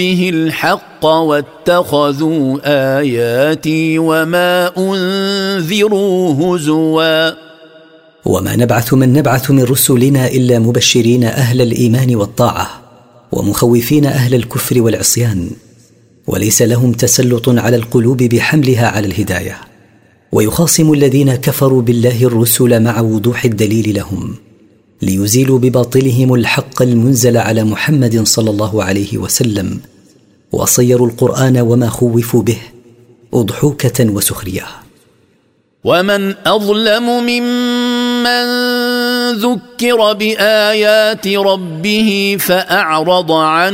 به الحق واتخذوا آياتي وما أنذروا هزوا. وما نبعث من رسلنا إلا مبشرين أهل الإيمان والطاعة ومخوفين أهل الكفر والعصيان، وليس لهم تسلط على القلوب بحملها على الهداية. ويخاصم الذين كفروا بالله الرسل مع وضوح الدليل لهم ليزيلوا بباطلهم الحق المنزل على محمد صلى الله عليه وسلم، وصيروا القرآن وما خوفوا به أضحوكة وسخرية. ومن أظلم ممن ذكر بآيات ربه فأعرض عنه